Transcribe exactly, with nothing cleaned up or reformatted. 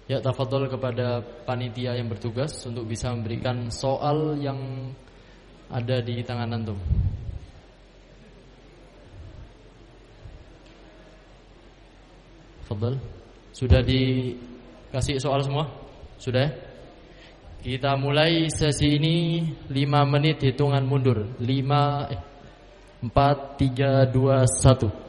Ya, tafadhol kepada panitia yang bertugas untuk bisa memberikan soal yang ada di tangan antum. Tafadhol. Sudah dikasih soal semua? Sudah? Kita mulai sesi ini lima menit hitungan mundur. lima eh, empat tiga dua satu.